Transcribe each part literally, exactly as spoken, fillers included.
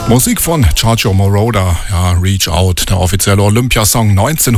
Musik von Giorgio Moroder, ja, Reach Out, der offizielle Olympiasong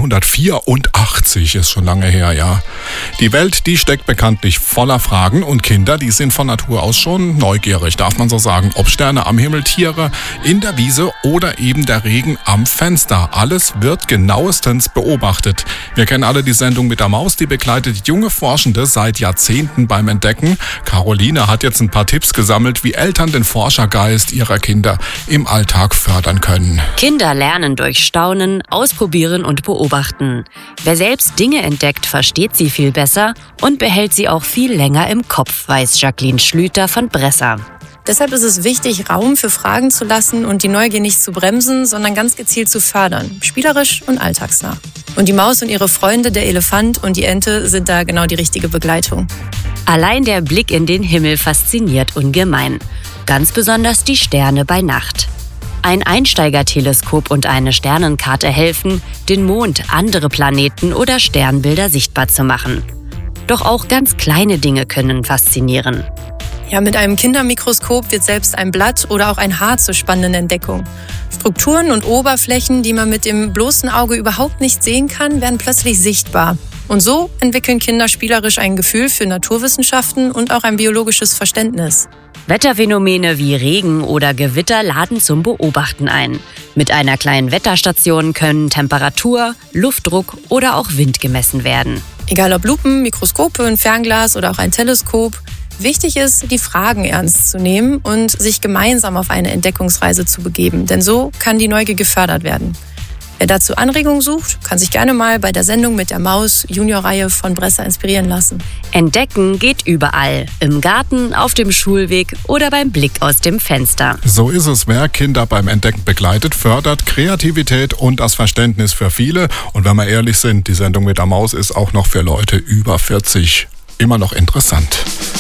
neunzehnhundertvierundachtzig, ist schon lange her, ja. Die Welt, die steckt bekanntlich voller Fragen und Kinder, die sind von Natur aus schon neugierig, darf man so sagen. Ob Sterne am Himmel, Tiere in der Wiese oder eben der Regen am Fenster. Alles wird genauestens beobachtet. Wir kennen alle die Sendung mit der Maus, die begleitet junge Forschende seit Jahrzehnten beim Entdecken. Caroline hat jetzt ein paar Tipps gesammelt, wie Eltern den Forschergeist ihrer Kinder im Alltag fördern können. Kinder lernen durch Staunen, Ausprobieren und Beobachten. Wer selbst Dinge entdeckt, versteht sie viel besser und behält sie auch viel länger im Kopf, weiß Jacqueline Schlüter von Bresser. Deshalb ist es wichtig, Raum für Fragen zu lassen und die Neugier nicht zu bremsen, sondern ganz gezielt zu fördern. Spielerisch und alltagsnah. Und die Maus und ihre Freunde, der Elefant und die Ente, sind da genau die richtige Begleitung. Allein der Blick in den Himmel fasziniert ungemein. Ganz besonders die Sterne bei Nacht. Ein Einsteigerteleskop und eine Sternenkarte helfen, den Mond, andere Planeten oder Sternbilder sichtbar zu machen. Doch auch ganz kleine Dinge können faszinieren. Ja, mit einem Kindermikroskop wird selbst ein Blatt oder auch ein Haar zur spannenden Entdeckung. Strukturen und Oberflächen, die man mit dem bloßen Auge überhaupt nicht sehen kann, werden plötzlich sichtbar. Und so entwickeln Kinder spielerisch ein Gefühl für Naturwissenschaften und auch ein biologisches Verständnis. Wetterphänomene wie Regen oder Gewitter laden zum Beobachten ein. Mit einer kleinen Wetterstation können Temperatur, Luftdruck oder auch Wind gemessen werden. Egal ob Lupen, Mikroskope, ein Fernglas oder auch ein Teleskop. Wichtig ist, die Fragen ernst zu nehmen und sich gemeinsam auf eine Entdeckungsreise zu begeben. Denn so kann die Neugier gefördert werden. Wer dazu Anregungen sucht, kann sich gerne mal bei der Sendung mit der Maus Juniorreihe von Bresser inspirieren lassen. Entdecken geht überall. Im Garten, auf dem Schulweg oder beim Blick aus dem Fenster. So ist es, wer Kinder beim Entdecken begleitet, fördert Kreativität und das Verständnis für viele. Und wenn wir ehrlich sind, die Sendung mit der Maus ist auch noch für Leute über vierzig immer noch interessant.